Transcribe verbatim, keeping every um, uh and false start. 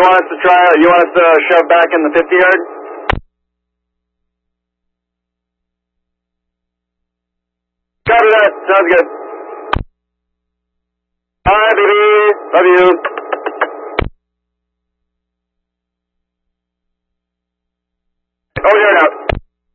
you want us to try, you want us to shove back in the fifty yard? Copy that. Sounds good. Bye, baby. Love you.